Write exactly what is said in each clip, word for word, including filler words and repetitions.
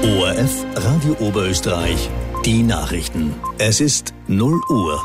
O R F Radio Oberösterreich, die Nachrichten. Es ist null Uhr.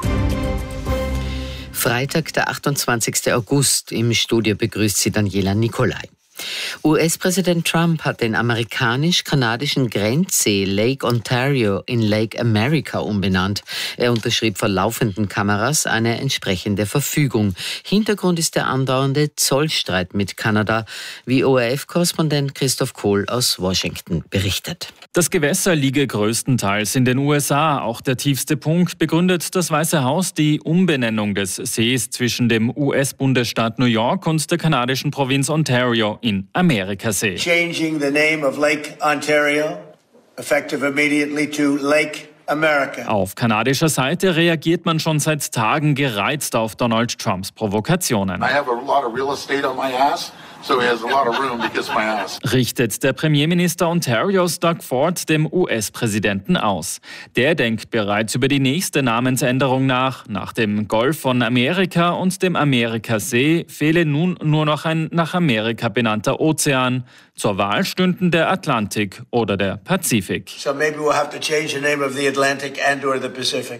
Freitag, der achtundzwanzigster August. Im Studio begrüßt Sie Daniela Nicolai. U S-Präsident Trump hat den amerikanisch-kanadischen Grenzsee Lake Ontario in Lake America umbenannt. Er unterschrieb vor laufenden Kameras eine entsprechende Verfügung. Hintergrund ist der andauernde Zollstreit mit Kanada, wie O R F-Korrespondent Christoph Kohl aus Washington berichtet. Das Gewässer liege größtenteils in den U S A. Auch der tiefste Punkt begründet das Weiße Haus die Umbenennung des Sees zwischen dem U S-Bundesstaat New York und der kanadischen Provinz Ontario in Amerikasee. Changing the name of Lake Ontario, effective immediately to Lake America. Auf kanadischer Seite reagiert man schon seit Tagen gereizt auf Donald Trumps Provokationen. I have a lot of real estate on my ass, so he has a lot of room to kiss my ass. Richtet der Premierminister Ontarios Doug Ford dem U S-Präsidenten aus. Der denkt bereits über die nächste Namensänderung nach. Nach dem Golf von Amerika und dem Amerikasee fehle nun nur noch ein nach Amerika benannter Ozean. Zur Wahl stünden der Atlantik oder der Pazifik. So maybe we'll have to change the name of the Atlantic and or the Pacific.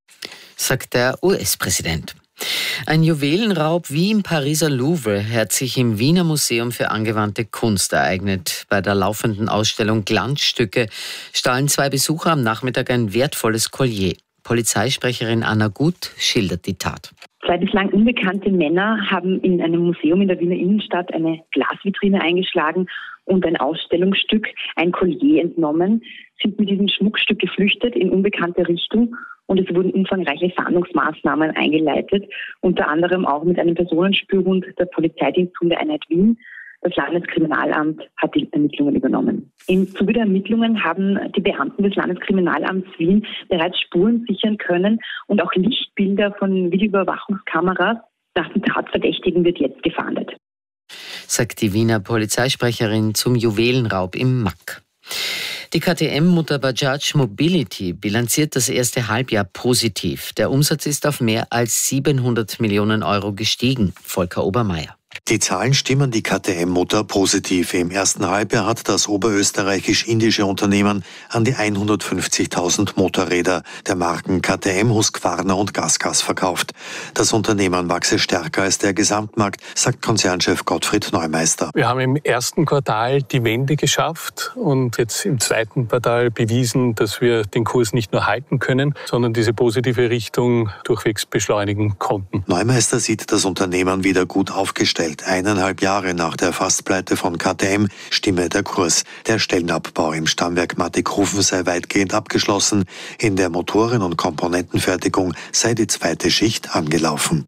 Sagt der U S-Präsident. Ein Juwelenraub wie im Pariser Louvre hat sich im Wiener Museum für angewandte Kunst ereignet. Bei der laufenden Ausstellung Glanzstücke stahlen zwei Besucher am Nachmittag ein wertvolles Collier. Polizeisprecherin Anna Gut schildert die Tat. Zwei bislang unbekannte Männer haben in einem Museum in der Wiener Innenstadt eine Glasvitrine eingeschlagen und ein Ausstellungsstück, ein Collier, entnommen, sind mit diesem Schmuckstück geflüchtet in unbekannte Richtung und es wurden umfangreiche Fahndungsmaßnahmen eingeleitet, unter anderem auch mit einem Personenspürhund der Polizeidiensthundeeinheit Wien. Das Landeskriminalamt hat die Ermittlungen übernommen. Im Zuge der Ermittlungen haben die Beamten des Landeskriminalamts Wien bereits Spuren sichern können und auch Lichtbilder von Videoüberwachungskameras. Nach den Tatverdächtigen wird jetzt gefahndet. Sagt die Wiener Polizeisprecherin zum Juwelenraub im M A C. Die K T M-Mutter Bajaj Mobility bilanziert das erste Halbjahr positiv. Der Umsatz ist auf mehr als siebenhundert Millionen Euro gestiegen. Volker Obermeier. Die Zahlen stimmen die K T M-Mutter positiv. Im ersten Halbjahr hat das oberösterreichisch-indische Unternehmen an die hundertfünfzigtausend Motorräder der Marken K T M, Husqvarna und GasGas verkauft. Das Unternehmen wachse stärker als der Gesamtmarkt, sagt Konzernchef Gottfried Neumeister. Wir haben im ersten Quartal die Wende geschafft und jetzt im zweiten Quartal bewiesen, dass wir den Kurs nicht nur halten können, sondern diese positive Richtung durchwegs beschleunigen konnten. Neumeister sieht das Unternehmen wieder gut aufgestellt. Eineinhalb Jahre nach der Fastpleite von K T M stimme der Kurs. Der Stellenabbau im Stammwerk Mattighofen sei weitgehend abgeschlossen. In der Motoren- und Komponentenfertigung sei die zweite Schicht angelaufen.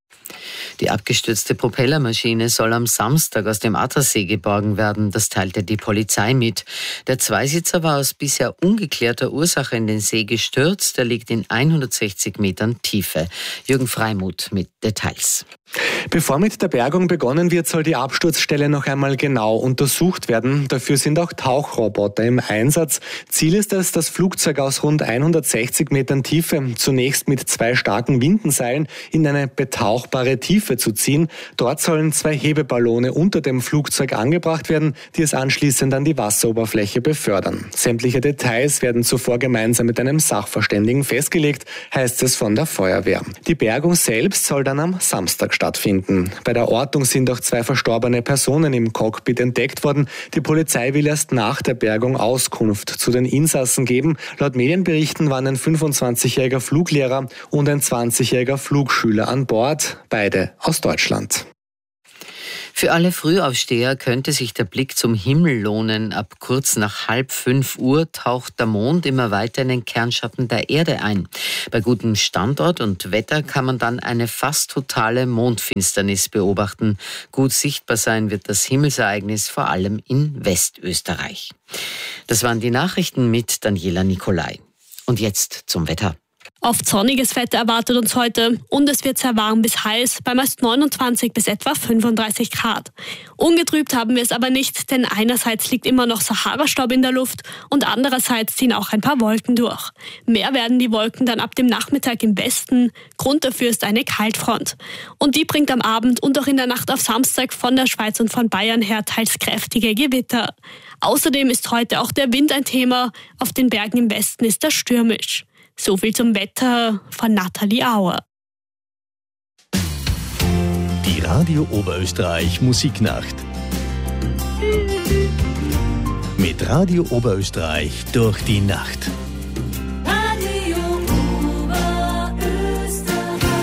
Die abgestürzte Propellermaschine soll am Samstag aus dem Attersee geborgen werden. Das teilte die Polizei mit. Der Zweisitzer war aus bisher ungeklärter Ursache in den See gestürzt. Er liegt in hundertsechzig Metern Tiefe. Jürgen Freimuth mit Details. Bevor mit der Bergung begonnen wird, soll die Absturzstelle noch einmal genau untersucht werden. Dafür sind auch Tauchroboter im Einsatz. Ziel ist es, das Flugzeug aus rund hundertsechzig Metern Tiefe zunächst mit zwei starken Windenseilen in eine betauchbare Tiefe zu ziehen. Dort sollen zwei Hebeballone unter dem Flugzeug angebracht werden, die es anschließend an die Wasseroberfläche befördern. Sämtliche Details werden zuvor gemeinsam mit einem Sachverständigen festgelegt, heißt es von der Feuerwehr. Die Bergung selbst soll dann am Samstag stattfinden. Bei der Ortung sind auch zwei verstorbene Personen im Cockpit entdeckt worden. Die Polizei will erst nach der Bergung Auskunft zu den Insassen geben. Laut Medienberichten waren ein fünfundzwanzigjähriger Fluglehrer und ein zwanzigjähriger Flugschüler an Bord, beide aus Deutschland. Für alle Frühaufsteher könnte sich der Blick zum Himmel lohnen. Ab kurz nach halb fünf Uhr taucht der Mond immer weiter in den Kernschatten der Erde ein. Bei gutem Standort und Wetter kann man dann eine fast totale Mondfinsternis beobachten. Gut sichtbar sein wird das Himmelsereignis vor allem in Westösterreich. Das waren die Nachrichten mit Daniela Nicolai. Und jetzt zum Wetter. Oft sonniges Wetter erwartet uns heute und es wird sehr warm bis heiß, bei meist neunundzwanzig bis etwa fünfunddreißig Grad. Ungetrübt haben wir es aber nicht, denn einerseits liegt immer noch Sahara-Staub in der Luft und andererseits ziehen auch ein paar Wolken durch. Mehr werden die Wolken dann ab dem Nachmittag im Westen. Grund dafür ist eine Kaltfront. Und die bringt am Abend und auch in der Nacht auf Samstag von der Schweiz und von Bayern her teils kräftige Gewitter. Außerdem ist heute auch der Wind ein Thema. Auf den Bergen im Westen ist er stürmisch. So viel zum Wetter von Nathalie Auer. Die Radio Oberösterreich Musiknacht. Mit Radio Oberösterreich durch die Nacht. Radio Oberösterreich.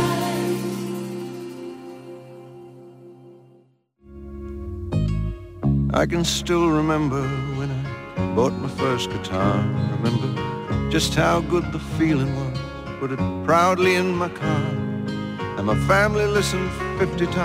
I can still remember when I bought my first guitar. Remember just how good the feeling was. Put it proudly in my car, and my family listened fifty times.